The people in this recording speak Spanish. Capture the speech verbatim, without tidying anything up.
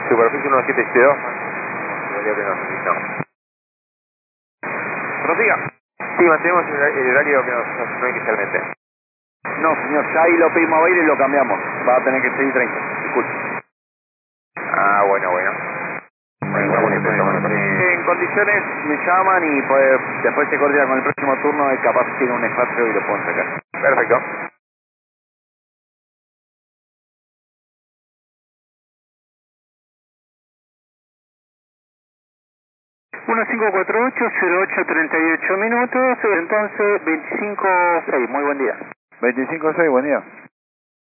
Superficie uno siete siete dos. Horario que nos asignamos. Prosiga. Sí, mantenemos el, el horario que nos asignó inicialmente. No, señor, ya ahí lo pedimos a ir y lo cambiamos. Va a tener que seguir treinta. Disculpe. Ah, bueno, bueno. Bueno, estamos en estamos en En condiciones me llaman y pues, después se coordina con el próximo turno y capaz tiene un espacio y lo pueden sacar. Perfecto. uno cinco cuatro ocho, cero ocho treinta y ocho minutos, entonces veinticinco seis, muy buen día. veinticinco seis, buen día.